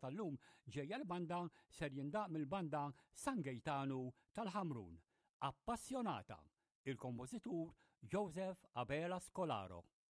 tal-lum ġejja l-banda ser jindaq mill-banda San Gaetano tal-Ħamrun. Appassjonata, il-kompożitur Joseph Abela Scolaro.